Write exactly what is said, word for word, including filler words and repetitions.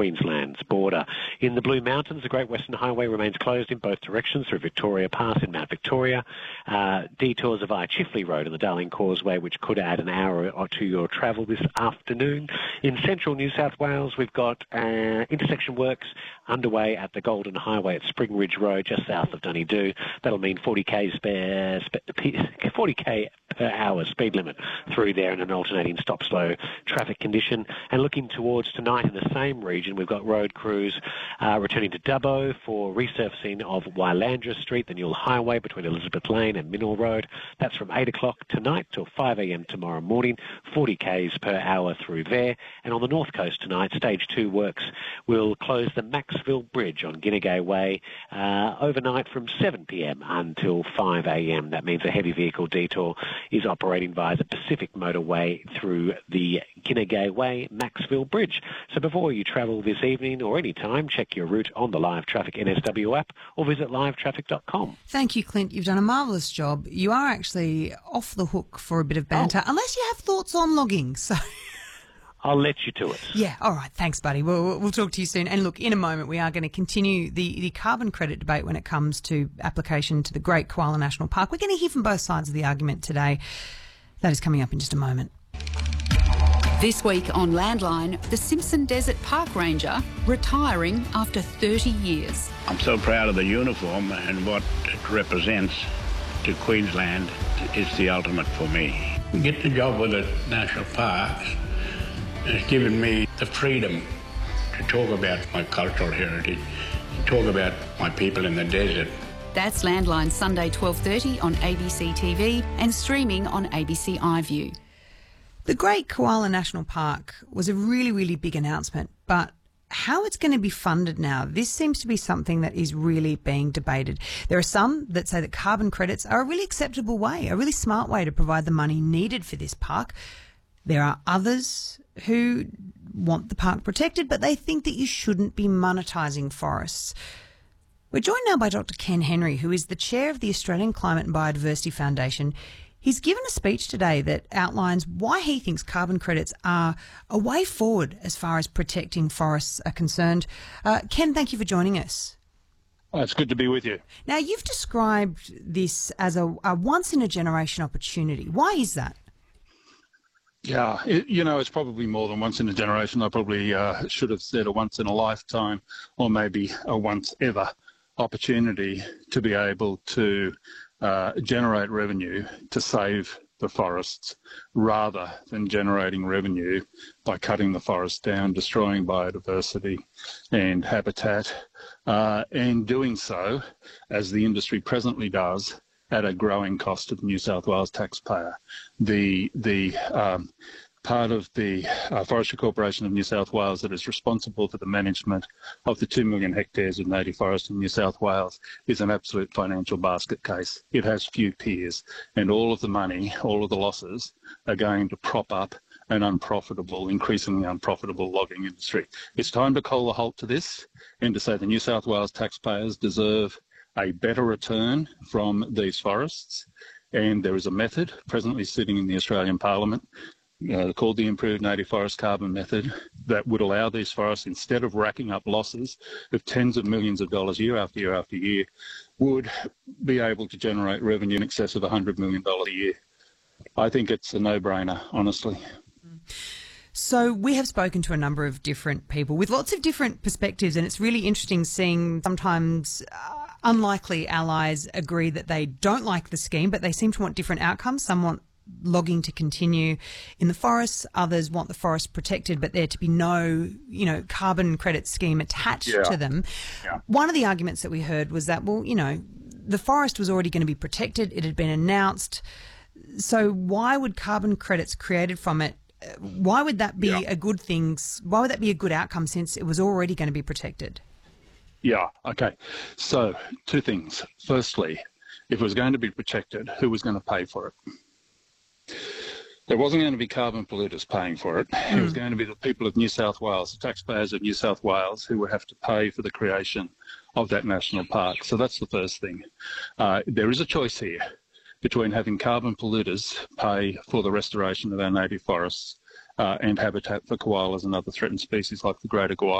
Queensland's border. In the Blue Mountains, the Great Western Highway remains closed in both directions through Victoria Pass in Mount Victoria. Uh, detours via Chifley Road and the Darling Causeway, which could add an hour or to your travel this afternoon. In central New South Wales, we've got uh, intersection works underway at the Golden Highway at Spring Ridge Road, just south of Dunedoo. That'll mean forty k spare, forty k per hour speed limit through there in an alternating stop-slow traffic condition. And looking towards tonight in the same region, we've got road crews uh, returning to Dubbo for resurfacing of Wylandra Street, the Newell Highway between Elizabeth Lane and Minnell Road. That's from eight o'clock tonight till five a m tomorrow morning, forty k's per hour through there. And on the north coast tonight, stage two works will close the Maxville Bridge on Ginnegay Way uh, overnight from seven p m until five a m That means a heavy vehicle detour is operating via the Pacific Motorway through the Ginnegay Way Maxville Bridge. So before you travel this evening or any time, check your route on the Live Traffic N S W app or visit live traffic dot com. Thank you, Clint. You've done a marvellous job. You are actually off the hook for a bit of banter, oh. unless you have thoughts on logging. So I'll let you to it. Yeah, all right. Thanks, buddy. We'll, we'll talk to you soon. And look, in a moment, we are going to continue the, the carbon credit debate when it comes to application to the Great Koala National Park. We're going to hear from both sides of the argument today. That is coming up in just a moment. This week on Landline, the Simpson Desert Park Ranger retiring after thirty years. I'm so proud of the uniform and what it represents to Queensland. It's the ultimate for me. Get the job with the national parks. It's given me the freedom to talk about my cultural heritage, to talk about my people in the desert. That's Landline Sunday twelve thirty on A B C T V and streaming on A B C iView. The Great Koala National Park was a really, really big announcement, but how it's going to be funded now, this seems to be something that is really being debated. There are some that say that carbon credits are a really acceptable way, a really smart way to provide the money needed for this park. There are others who want the park protected, but they think that you shouldn't be monetising forests. We're joined now by Doctor Ken Henry, who is the chair of the Australian Climate and Biodiversity Foundation. He's given a speech today that outlines why he thinks carbon credits are a way forward as far as protecting forests are concerned. Uh, Ken, thank you for joining us. Oh, it's good to be with you. Now, you've described this as a, a once-in-a-generation opportunity. Why is that? Yeah, it, you know, it's probably more than once in a generation. I probably uh, should have said a once in a lifetime or maybe a once ever opportunity to be able to uh, generate revenue to save the forests rather than generating revenue by cutting the forest down, destroying biodiversity and habitat, uh, and doing so, as the industry presently does, at a growing cost to the New South Wales taxpayer. The the um, part of the uh, Forestry Corporation of New South Wales that is responsible for the management of the two million hectares of native forest in New South Wales is an absolute financial basket case. It has few peers, and all of the money, all of the losses are going to prop up an unprofitable, increasingly unprofitable logging industry. It's time to call a halt to this and to say the New South Wales taxpayers deserve a better return from these forests, and there is a method presently sitting in the Australian Parliament uh, called the Improved Native Forest Carbon Method that would allow these forests, instead of racking up losses of tens of millions of dollars year after year after year, would be able to generate revenue in excess of one hundred million dollars a year. I think it's a no-brainer, honestly. So we have spoken to a number of different people with lots of different perspectives, and it's really interesting seeing sometimes uh, unlikely allies agree that they don't like the scheme, but they seem to want different outcomes. Some want logging to continue in the forests, others want the forest protected, but there to be no, you know, carbon credit scheme attached yeah. to them. Yeah. One of the arguments that we heard was that, well, you know, the forest was already going to be protected, it had been announced, so why would carbon credits created from it, why would that be yeah. a good thing? Why would that be a good outcome since it was already going to be protected? Yeah, okay. So, two things. Firstly, if it was going to be protected, who was going to pay for it? There wasn't going to be carbon polluters paying for it. Mm. It was going to be the people of New South Wales, the taxpayers of New South Wales, who would have to pay for the creation of that national park. So that's the first thing. Uh, there is a choice here between having carbon polluters pay for the restoration of our native forests uh, and habitat for koalas and other threatened species like the greater koala.